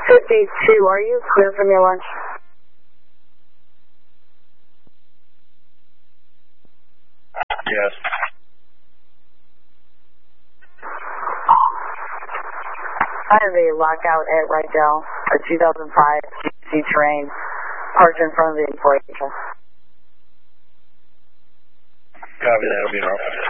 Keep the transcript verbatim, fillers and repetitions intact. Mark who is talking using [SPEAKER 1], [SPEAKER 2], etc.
[SPEAKER 1] fifty-two, are you clear from your lunch?
[SPEAKER 2] Yes.
[SPEAKER 1] I have a lockout at Rydell, a two thousand five G C train, parked in front of the employee.
[SPEAKER 2] Copy that, will be in our office.